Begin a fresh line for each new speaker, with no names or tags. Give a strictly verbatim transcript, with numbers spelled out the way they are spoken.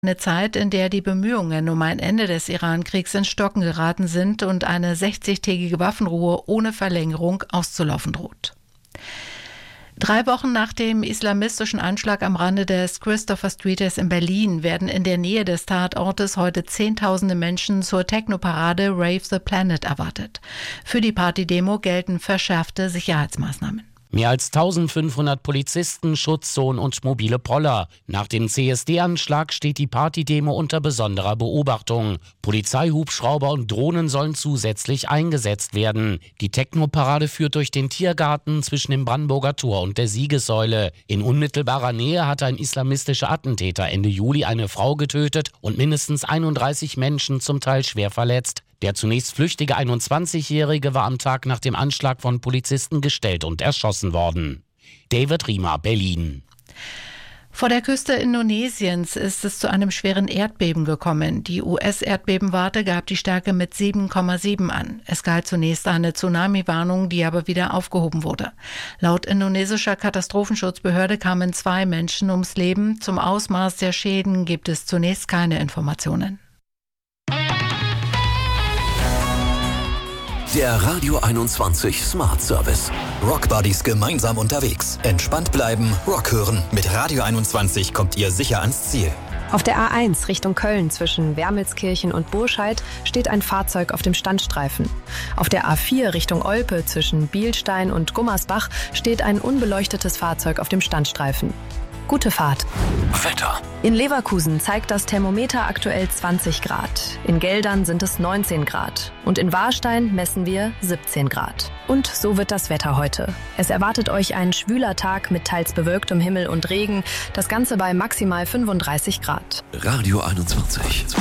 Eine Zeit, in der die Bemühungen um ein Ende des Iran-Kriegs ins Stocken geraten sind und eine sechzigtägige Waffenruhe ohne Verlängerung auszulaufen droht. Drei Wochen nach dem islamistischen Anschlag am Rande des Christopher Streets in Berlin werden in der Nähe des Tatortes heute Zehntausende Menschen zur Techno-Parade Rave the Planet erwartet. Für die Partydemo gelten verschärfte Sicherheitsmaßnahmen.
Mehr als eintausendfünfhundert Polizisten, Schutzzonen und mobile Poller. Nach dem C S D-Anschlag steht die Partydemo unter besonderer Beobachtung. Polizeihubschrauber und Drohnen sollen zusätzlich eingesetzt werden. Die Techno-Parade führt durch den Tiergarten zwischen dem Brandenburger Tor und der Siegessäule. In unmittelbarer Nähe hatte ein islamistischer Attentäter Ende Juli eine Frau getötet und mindestens einunddreißig Menschen zum Teil schwer verletzt. Der zunächst flüchtige einundzwanzigjährige war am Tag nach dem Anschlag von Polizisten gestellt und erschossen worden. David Riemer, Berlin.
Vor der Küste Indonesiens ist es zu einem schweren Erdbeben gekommen. Die U S-Erdbebenwarte gab die Stärke mit sieben Komma sieben an. Es galt zunächst eine Tsunami-Warnung, die aber wieder aufgehoben wurde. Laut indonesischer Katastrophenschutzbehörde kamen zwei Menschen ums Leben. Zum Ausmaß der Schäden gibt es zunächst keine Informationen.
Der Radio einundzwanzig Smart Service. Rockbuddies gemeinsam unterwegs. Entspannt bleiben, Rock hören. Mit Radio einundzwanzig kommt ihr sicher ans Ziel.
Auf der A eins Richtung Köln zwischen Wermelskirchen und Burscheid steht ein Fahrzeug auf dem Standstreifen. Auf der A vier Richtung Olpe zwischen Bielstein und Gummersbach steht ein unbeleuchtetes Fahrzeug auf dem Standstreifen. Gute Fahrt.
Wetter.
In Leverkusen zeigt das Thermometer aktuell zwanzig Grad. In Geldern sind es neunzehn Grad. Und in Warstein messen wir siebzehn Grad. Und so wird das Wetter heute. Es erwartet euch ein schwüler Tag mit teils bewölktem Himmel und Regen. Das Ganze bei maximal fünfunddreißig Grad.
Radio einundzwanzig.